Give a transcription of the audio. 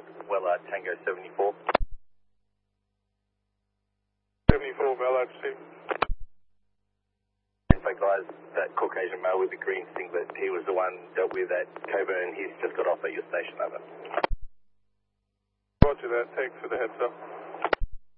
Weller Tango 74. 74, Mallard, Steve. Info guys, that Caucasian male with the green singlet, he was the one dealt with at Coburn. He's just got off at your station, over. Roger that, thanks for the heads up.